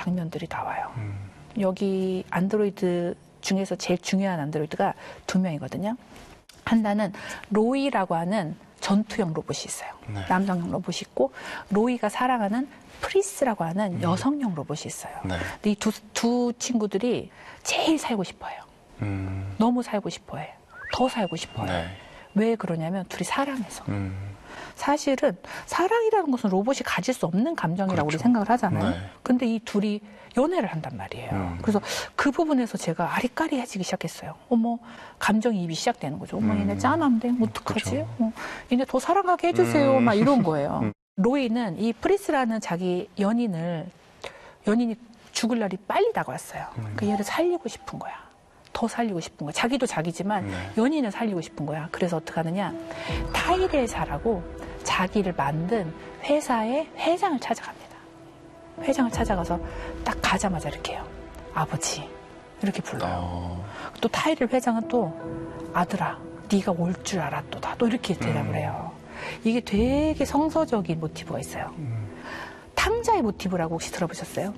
장면들이 나와요. 여기 안드로이드 중에서 제일 중요한 안드로이드가 2명이거든요. 하나는 로이라고 하는 전투형 로봇이 있어요. 네. 남성형 로봇이 있고, 로이가 사랑하는 프리스라고 하는 여성형 로봇이 있어요. 네. 근데 이 두 친구들이 제일 살고 싶어요. 너무 살고 싶어해요. 더 살고 싶어요. 네. 왜 그러냐면 둘이 사랑해서. 사실은 사랑이라는 것은 로봇이 가질 수 없는 감정이라고 그렇죠. 우리 생각을 하잖아요. 네. 근데 이 둘이 연애를 한단 말이에요. 그래서 그 부분에서 제가 아리까리해지기 시작했어요. 어머, 감정이입이 시작되는 거죠. 어머, 얘네 짠한데 어떡하지? 그렇죠. 얘네 더 사랑하게 해주세요. 막 이런 거예요. 로이는 이 프리스라는 자기 연인이 죽을 날이 빨리 다가왔어요. 그 얘를 살리고 싶은 거야. 더 살리고 싶은 거야. 자기도 자기지만 연인을 살리고 싶은 거야. 그래서 어떻게 하느냐. 타이레사라고 자기를 만든 회사의 회장을 찾아갑니다. 회장을 찾아가서 딱 가자마자 이렇게 해요. 아버지 이렇게 불러요. 또 타이레 회장은 또 아들아 네가 올 줄 알았도다. 또 이렇게 대답을 해요. 이게 되게 성서적인 모티브가 있어요. 탕자의 모티브라고 혹시 들어보셨어요?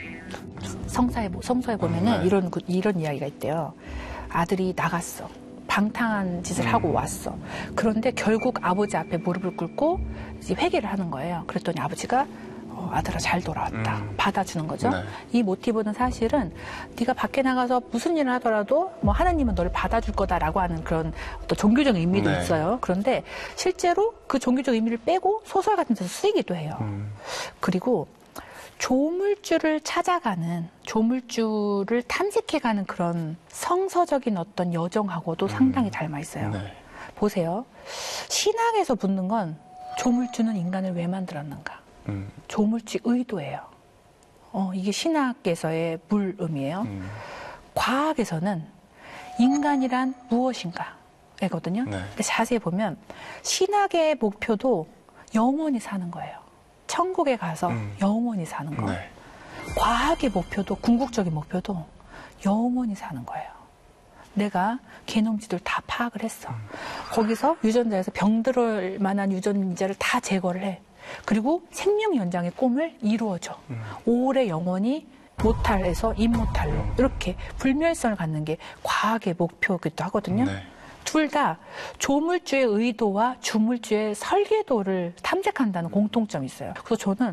성서에 보면은 이런 이야기가 있대요. 아들이 나갔어. 방탕한 짓을 하고 왔어. 그런데 결국 아버지 앞에 무릎을 꿇고 이제 회개를 하는 거예요. 그랬더니 아버지가 아들아 잘 돌아왔다. 받아주는 거죠. 네. 이 모티브는 사실은 네가 밖에 나가서 무슨 일을 하더라도 뭐 하나님은 너를 받아줄 거다라고 하는 그런 또 종교적 의미도 네. 있어요. 그런데 실제로 그 종교적 의미를 빼고 소설 같은 데서 쓰이기도 해요. 그리고 조물주를 찾아가는, 조물주를 탐색해가는 그런 성서적인 어떤 여정하고도 상당히 닮아 있어요. 네. 보세요. 신학에서 붙는 건 조물주는 인간을 왜 만들었는가? 조물주의 의도예요. 이게 신학에서의 물음이에요. 과학에서는 인간이란 무엇인가? 이거든요. 네. 근데 자세히 보면 신학의 목표도 영원히 사는 거예요. 천국에 가서 영원히 사는 거. 네. 과학의 목표도, 궁극적인 목표도 영원히 사는 거예요. 내가 게놈지들 다 파악을 했어. 거기서 유전자에서 병들을 만한 유전자를 다 제거를 해. 그리고 생명 연장의 꿈을 이루어줘. 오래 영원히 모탈에서 임모탈로 이렇게 불멸성을 갖는 게 과학의 목표이기도 하거든요. 네. 둘 다 조물주의 의도와 주물주의 설계도를 탐색한다는 공통점이 있어요. 그래서 저는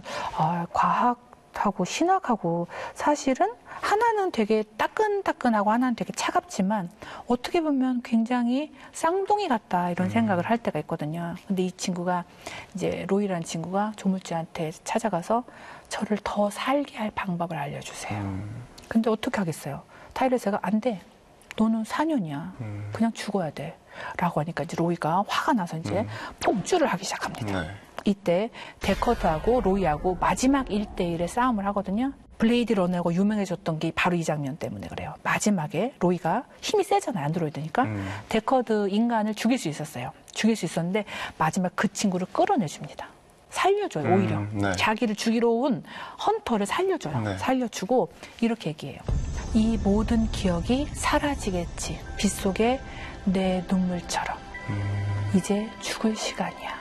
과학하고 신학하고 사실은 하나는 되게 따끈따끈하고 하나는 되게 차갑지만 어떻게 보면 굉장히 쌍둥이 같다 이런 생각을 할 때가 있거든요. 근데 이 친구가 이제 로이라는 친구가 조물주한테 찾아가서 저를 더 살게 할 방법을 알려주세요. 근데 어떻게 하겠어요? 타이레스가 안 돼. 너는 4년이야. 그냥 죽어야 돼. 라고 하니까 이제 로이가 화가 나서 이제 폭주를 하기 시작합니다. 네. 이때 데커드하고 로이하고 마지막 1대1의 싸움을 하거든요. 블레이드 러너가 유명해졌던 게 바로 이 장면 때문에 그래요. 마지막에 로이가 힘이 세잖아요. 안드로이드니까. 데커드 인간을 죽일 수 있었어요. 죽일 수 있었는데 마지막 그 친구를 끌어내줍니다. 살려줘요. 오히려. 네. 자기를 죽이러 온 헌터를 살려줘요. 네. 살려주고 이렇게 얘기해요. 이 모든 기억이 사라지겠지. 빗속에 내 눈물처럼. 이제 죽을 시간이야.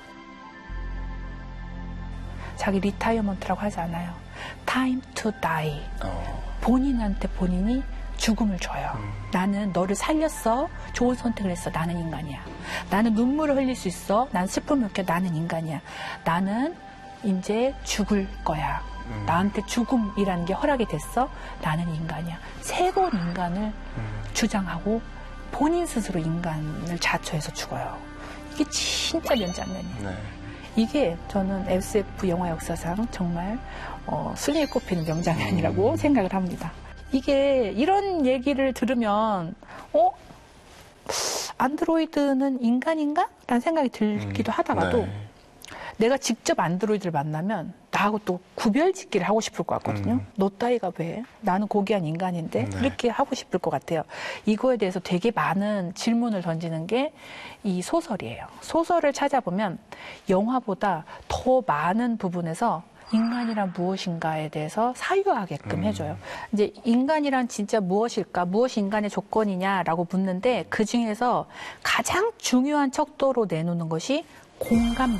자기 리타이어먼트라고 하지 않아요. Time to die. 본인한테 본인이 죽음을 줘요. 나는 너를 살렸어. 좋은 선택을 했어. 나는 인간이야. 나는 눈물을 흘릴 수 있어. 난 슬픔을 느껴. 나는 인간이야. 나는 이제 죽을 거야. 나한테 죽음이라는 게 허락이 됐어. 나는 인간이야. 새로운 인간을 주장하고 본인 스스로 인간을 자처해서 죽어요. 이게 진짜 명장면이에요. 네. 이게 저는 SF 영화 역사상 정말 순위에 꼽히는 명장면이라고 생각을 합니다. 이게 이런 얘기를 들으면 안드로이드는 인간인가? 라는 생각이 들기도 하다가도 네. 내가 직접 안드로이드를 만나면 나하고 또 구별짓기를 하고 싶을 것 같거든요. 너 따위가 왜? 나는 고귀한 인간인데 네. 이렇게 하고 싶을 것 같아요. 이거에 대해서 되게 많은 질문을 던지는 게 이 소설이에요. 소설을 찾아보면 영화보다 더 많은 부분에서 인간이란 무엇인가에 대해서 사유하게끔 해줘요. 이제 인간이란 진짜 무엇일까? 무엇이 인간의 조건이냐라고 묻는데 그 중에서 가장 중요한 척도로 내놓는 것이 공감